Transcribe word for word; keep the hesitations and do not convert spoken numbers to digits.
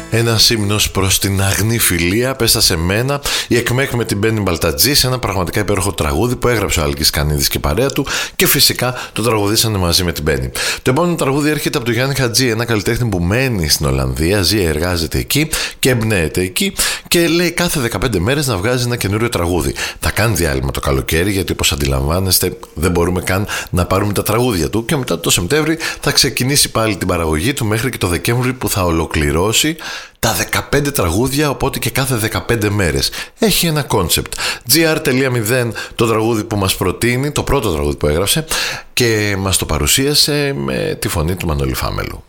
Ένας ύμνος προς την αγνή φιλία πέστα σε μένα, η ΕΚΜΕΚ με την Μπέννη Μπαλτατζή, σε ένα πραγματικά υπέροχο τραγούδι που έγραψε ο Άλκης Κανίδης και η παρέα του και φυσικά το τραγουδήσανε μαζί με την Μπέννη. Το επόμενο τραγούδι έρχεται από τον Γιάννη Χατζή, ένα καλλιτέχνη που μένει στην Ολλανδία, ζει, εργάζεται εκεί και εμπνέεται εκεί και λέει κάθε δεκαπέντε μέρες να βγάζει ένα καινούριο τραγούδι. Θα κάνει διάλειμμα το καλοκαίρι γιατί, όπως αντιλαμβάνεστε, δεν μπορούμε καν να πάρουμε τα τραγούδια του και μετά το Σεπτέμβρη θα ξεκινήσει πάλι την παραγωγή του μέχρι και το Δεκέμβρη που θα ολοκληρώσει τα δεκαπέντε τραγούδια, οπότε και κάθε δεκαπέντε μέρες. Έχει ένα κόνσεπτ. τζι αρ μηδέν το τραγούδι που μας προτείνει, το πρώτο τραγούδι που έγραψε και μας το παρουσίασε με τη φωνή του Μανώλη Φάμελου.